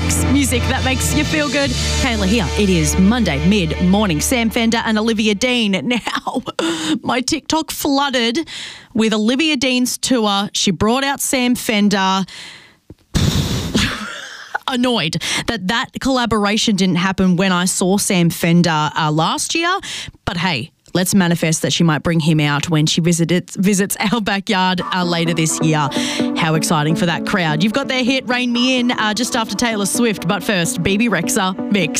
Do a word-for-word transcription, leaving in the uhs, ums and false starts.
mix. Music that makes you feel good. Kayla here. It is Monday mid-morning. Sam Fender and Olivia Dean. Now, my TikTok flooded with Olivia Dean's tour. She brought out Sam Fender. Annoyed that that collaboration didn't happen when I saw Sam Fender uh, last year. But hey, let's manifest that she might bring him out when she visited, visits our backyard uh, later this year. How exciting for that crowd. You've got their hit, Rain Me In, uh, just after Taylor Swift. But first, B B Rexha, Mix.